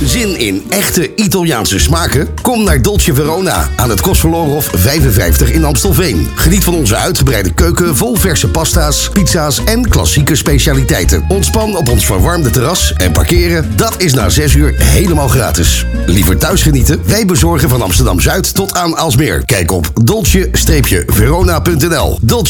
Zin in echte Italiaanse smaken? Kom naar Dolce Verona aan het Kostverlorenhof 55 in Amstelveen. Geniet van onze uitgebreide keuken vol verse pasta's, pizza's en klassieke specialiteiten. Ontspan op ons verwarmde terras en parkeren, dat is na 6 uur helemaal gratis. Liever thuis genieten? Wij bezorgen van Amsterdam-Zuid tot aan Aalsmeer. Kijk op dolce-verona.nl. Dolce